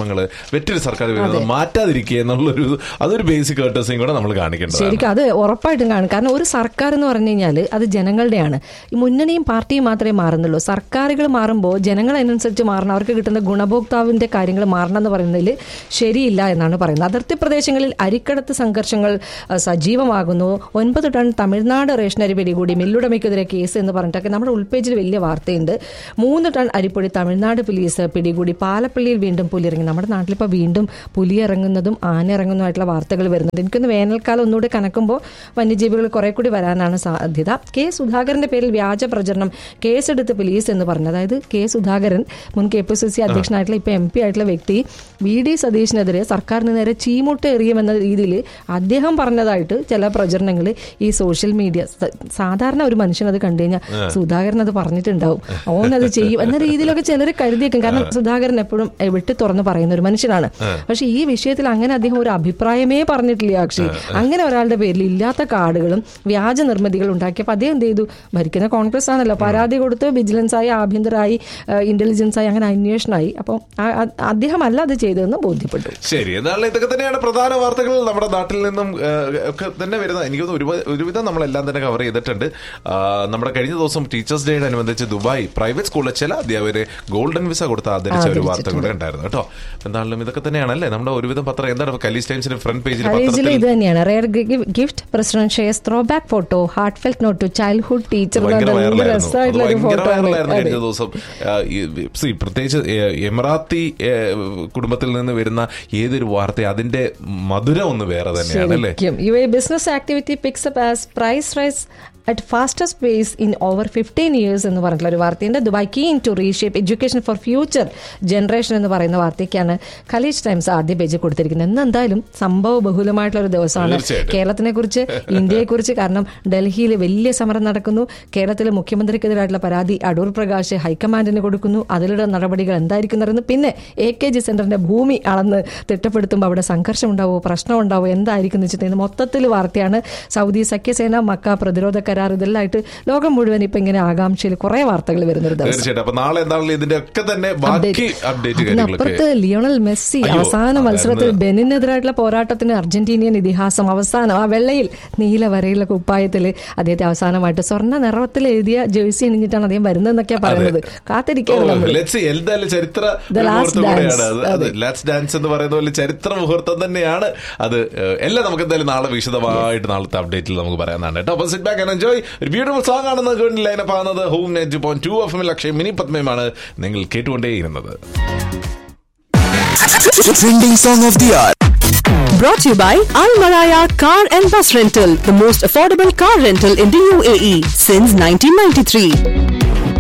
നിയമങ്ങൾ വെറ്ററി സർക്കാർ വരുന്നത് മാറ്റാതിരിക്കുക എന്നുള്ളൊരു അതൊരു ബേസിക് കർട്ടസിയും കൂടെ നമ്മൾ കാണിക്കേണ്ടത്. ശരിക്കും അത് ഉറപ്പായിട്ടും കാണും. കാരണം ഒരു സർക്കാർ എന്ന് പറഞ്ഞു കഴിഞ്ഞാൽ അത് ജനങ്ങളുടെയാണ്. ഈ മുന്നണിയും പാർട്ടിയും മാത്രമേ മാറുന്നുള്ളൂ. സർക്കാരുകൾ മാറുമ്പോൾ ജനങ്ങൾ അതിനനുസരിച്ച് മാറണം, അവർക്ക് കിട്ടുന്ന ഗുണഭോക്താവിന്റെ കാര്യങ്ങൾ മാറണം എന്ന് പറയുന്നതിൽ ശരിയില്ല എന്നാണ് പറയുന്നത്. അതിർത്തി പ്രദേശങ്ങളിൽ അരിക്കടത്ത് സംഘർഷങ്ങൾ സജീവമാകുന്നു. 9 ടൺ തമിഴ്നാട് റേഷനരി പിടികൂടി, മില്ലുടമയ്ക്കെതിരെ കേസ് എന്ന് പറഞ്ഞിട്ടൊക്കെ നമ്മുടെ ഉൾപേജിൽ വലിയ വാർത്തയുണ്ട്. 3 ടൺ അരിപ്പൊടി തമിഴ്നാട് പോലീസ് പിടികൂടി. പാലപ്പള്ളിയിൽ വീണ്ടും പുലി ഇറങ്ങി. നമ്മുടെ നാട്ടിലിപ്പോൾ വീണ്ടും പുലി ഇറങ്ങുന്നതും ആന ഇറങ്ങുന്നതുമായിട്ടുള്ള വാർത്തകൾ വരുന്നുണ്ട്. എനിക്കൊന്ന് വേനൽക്കാലം ഒന്നുകൂടി കനക്കുമ്പോൾ വന്യജീവികൾ കുറെ കൂടി വരാനാണ് സാധ്യത. കെ സുധാകരന്റെ പേരിൽ വ്യാജ പ്രചരണം, കേസെടുത്ത് പോലീസ് എന്ന് പറഞ്ഞു. അതായത് കെ സുധാകരൻ മുൻ KPCC അധ്യക്ഷനായിട്ടുള്ള ഇപ്പോൾ MP ആയിട്ടുള്ള വ്യക്തി VD സതീഷിനെതിരെ സർക്കാരിന് നേരെ ചീമുട്ട എറിയുമെന്ന രീതിയിൽ അദ്ദേഹം പറഞ്ഞതായിട്ട് ചില പ്രചരണങ്ങൾ ഈ സോഷ്യൽ മീഡിയ, സാധാരണ ഒരു മനുഷ്യനത് കണ്ടു കഴിഞ്ഞാൽ സുധാകരൻ അത് പറഞ്ഞിട്ടുണ്ടാവും, ഓനത് ചെയ്യും എന്ന രീതിയിലൊക്കെ ചിലർ കരുതിയേക്കും. കാരണം സുധാകരൻ എപ്പോഴും വെട്ടി തുറന്ന് പറയുന്ന ഒരു മനുഷ്യനാണ്. പക്ഷെ ഈ വിഷയത്തിൽ അങ്ങനെ അദ്ദേഹം ഒരു അഭിപ്രായമേ പറഞ്ഞിട്ടില്ല. അക്ഷയ്, അങ്ങനെ ഒരാളുടെ പേരിൽ ഇല്ലാത്ത കാർഡുകളും വ്യാജ നിർമ്മിതികളും ഉണ്ടാക്കിയപ്പോൾ അദ്ദേഹം എന്ത് ചെയ്തു? ഭരിക്കുന്ന കോൺഗ്രസ് ആണല്ലോ, പരാതി കൊടുത്ത് വിജിലൻസായി, ആഭ്യന്തരമായി, ഇന്റലിജൻസായി, അങ്ങനെ അന്വേഷണമായി. അപ്പോൾ അദ്ദേഹം അല്ല അത് ചെയ്തതെന്ന് ബോധ്യപ്പെട്ടു. ശരി, എന്നാലും ഇതൊക്കെ തന്നെയാണ് പ്രധാന വാർത്തകൾ നമ്മുടെ നാട്ടിൽ നിന്നും ഒക്കെ തന്നെ വരുന്നത്. എനിക്കൊന്ന് ഒരുവിധം നമ്മളെല്ലാം തന്നെ കവർ ചെയ്തിട്ടുണ്ട്. നമ്മുടെ കഴിഞ്ഞ ദിവസം ടീച്ചേഴ്സ് ഡേയോട് അനുബന്ധിച്ച് ദുബായ് പ്രൈവറ്റ് സ്കൂളിലെ ചില അധ്യാപകരെ ഗോൾഡൻ വിസ കൊടുത്ത് ആദരിച്ച ഒരു വാർത്ത കൂടെ ഉണ്ടായിരുന്നു കേട്ടോ. എന്തായാലും ഇതൊക്കെ തന്നെയാണല്ലേ നമ്മുടെ ഒരുവിധം പത്രം. എന്താണ് കലീസ് ടൈംസിന്റെ ഫ്രണ്ട് പേജിൽ ഇത് തന്നെയാണ്. Rare gift, president shares throw back photo, heart felt not to childhood teacher. കഴിഞ്ഞ ദിവസം പ്രത്യേകിച്ച് എമിറാത്തി കുടുംബത്തിൽ നിന്ന് വരുന്ന ഏതൊരു വാർത്ത അതിന്റെ മധുരം ഒന്ന് വേറെ തന്നെയാണ് അല്ലേ. UAE business activity picks up as price rise at fastest pace in over 15 years എന്ന് പറഞ്ഞിട്ടുള്ള ഒരു വാർത്തയുണ്ട്. Dubai keen to reshape education for future generation എന്ന് പറയുന്ന വാർത്തയ്ക്കാണ് ഖലീജ് ടൈംസ് ആദ്യ പേജ് കൊടുത്തിരിക്കുന്നത്. ഇന്ന് എന്തായാലും സംഭവ ബഹുലമായിട്ടുള്ള ഒരു ദിവസമാണ് കേരളത്തിനെ കുറിച്ച്, ഇന്ത്യയെ കുറിച്ച്. കാരണം ഡൽഹിയിൽ വലിയ സമരം നടക്കുന്നു. കേരളത്തിലെ മുഖ്യമന്ത്രിക്കെതിരായിട്ടുള്ള പരാതി അടൂർ പ്രകാശ് ഹൈക്കമാൻഡിന് കൊടുക്കുന്നു. അതിലുള്ള നടപടികൾ എന്തായിരിക്കും അറിയുന്നു. പിന്നെ AKG സെന്ററിന്റെ ഭൂമി അളന്ന് തിട്ടപ്പെടുത്തുമ്പോൾ അവിടെ സംഘർഷം ഉണ്ടാവോ, പ്രശ്നം ഉണ്ടാവോ, എന്തായിരിക്കും എന്ന് വെച്ചിട്ട് മൊത്തത്തിൽ വാർത്തയാണ്. സൗദി സഖ്യസേന, മക്ക പ്രതിരോധ കരാർ, ഇതെല്ലാമായിട്ട് ലോകം മുഴുവൻ ഇപ്പൊ ഇങ്ങനെ ആകാംക്ഷയിൽ കുറെ വാർത്തകൾ വരുന്നൊരു ദിവസം. അപ്പുറത്ത് ലിയോണൽ മെസ്സി അവസാന മത്സരത്തിൽ ബെനിനെതിരായിട്ടുള്ള പോരാട്ടത്തിന് അർജന്റീനിയൻ ഇതിഹാസം അവസാനം ആ വെള്ളയിൽ നീല വരയിലുള്ള കുപ്പായത്തിൽ അദ്ദേഹത്തെ അവസാനമായിട്ട് സ്വർണ്ണ നിറത്തിൽ എഴുതിയ ജേഴ്സി അണിഞ്ഞിട്ടാണ് അദ്ദേഹം വരുന്നതെന്നൊക്കെയാണ് പറയുന്നത്. കാത്തിരിക്കുകയാണ്. ഡാൻസ് എന്ന് പറയുന്ന പോലെ ചരിത്ര മുഹൂർത്തം തന്നെയാണ് അത്. എല്ലാം നമുക്ക് എന്തായാലും നാളെ വിശദമായിട്ട് നാളത്തെ അപ്ഡേറ്റിൽ നമുക്ക് പറയാനാണ് കേട്ടോ. അപ്പൊ സിറ്റ് ബാക്ക് ആൻഡ് എൻജോയ്. ഒരു ബ്യൂട്ടിഫുൾ സോങ് ആണെന്ന് ലൈനപ്പ് ആകുന്നത് ഹോം 90.2 FM അക്ഷയ് മിനി പത്മയുമാണ് നിങ്ങൾ കേട്ടുകൊണ്ടേയിരുന്നത്. Trending song of the hour. Brought to you by Al Maraya Car and Bus Rental, the most affordable car rental in the UAE since 1993.